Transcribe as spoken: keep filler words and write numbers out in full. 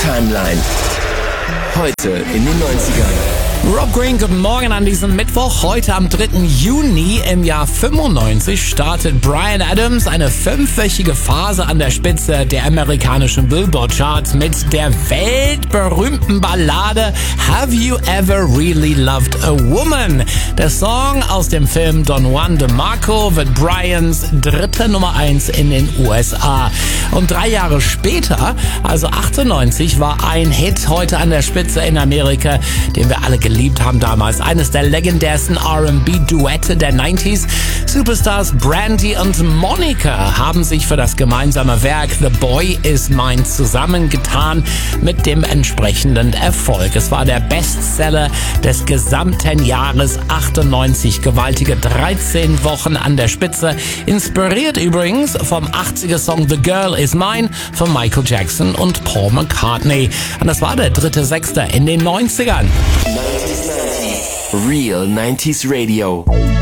Timeline. Heute in den neunzigern. Rob Green, guten Morgen an diesem Mittwoch. Heute am dritten Juni im Jahr fünfundneunzig startet Bryan Adams eine fünfwöchige Phase an der Spitze der amerikanischen Billboard-Charts mit der weltberühmten Ballade Have You Ever Really Loved a Woman? Der Song aus dem Film Don Juan de Marco wird Bryans dritte Nummer eins in den U S A. Und drei Jahre später, also achtundneunzig, war ein Hit heute an der Spitze in Amerika, den wir alle geliebt haben damals. Eines der legendärsten R and B-Duette der neunziger. Superstars Brandy und Monica haben sich für das gemeinsame Werk The Boy Is Mine zusammengetan mit dem entsprechenden Erfolg. Es war der Bestseller des gesamten Jahres achtundneunzig. Gewaltige dreizehn Wochen an der Spitze. Inspiriert übrigens vom achtziger-Song The Girl Is Mine von Michael Jackson und Paul McCartney. Und das war der dritte Sechster in den neunzigern. Real nineties Radio.